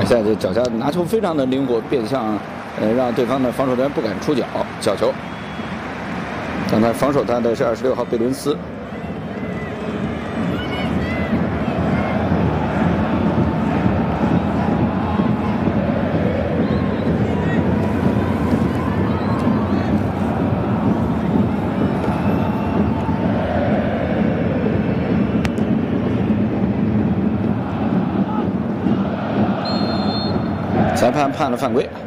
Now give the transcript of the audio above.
现在这脚下拿球非常的灵活，变向，让对方的防守人员不敢出脚角球。刚才防守他的是26号贝伦斯。裁判判了犯规。